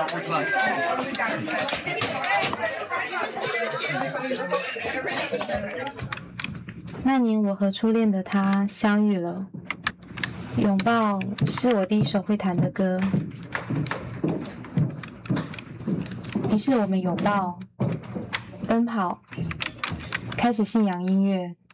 那年我和初恋的他相遇了，拥抱是我第一首会弹的歌，于是我们拥抱、奔跑，开始信仰音乐。